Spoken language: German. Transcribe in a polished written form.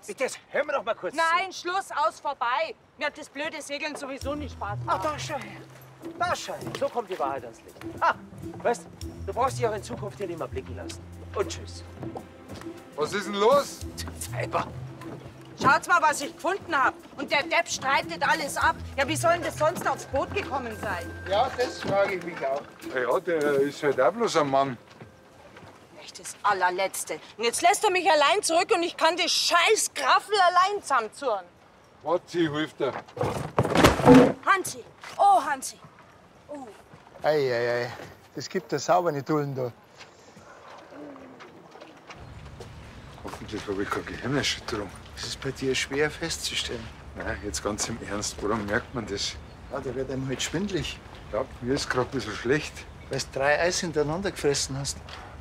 jetzt. Das hören wir doch mal kurz Nein, Schluss, aus, vorbei. Mir hat das blöde Segeln sowieso nicht Spaß Ach, gemacht. da schau her. Da schau her. So kommt die Wahrheit ans Licht. Ha, weißt du, brauchst dich auch in Zukunft hier nicht mehr blicken lassen. Und tschüss. Was ist denn los? Weiber. Schaut mal, was ich gefunden habe. Und der Depp streitet alles ab. Ja, wie soll denn das sonst aufs Boot gekommen sein? Ja, das frage ich mich auch. Ja, der ist halt auch bloß ein Mann. Echt das allerletzte. Und jetzt lässt er mich allein zurück und ich kann das scheiß Graffel allein zusammenzurren. Warte, sie hilft dir. Hansi. Oh, Hansi. Oh. Ei. Das gibt eine saubere Dullen da. Hoffentlich habe ich keine Gehirnerschütterung. Das ist bei dir schwer festzustellen. Nein, jetzt ganz im Ernst, woran merkt man das? Ja, da wird einem halt schwindlig, Ich glaub, mir ist gerade ein bisschen schlecht. weil du 3 Eis hintereinander gefressen hast.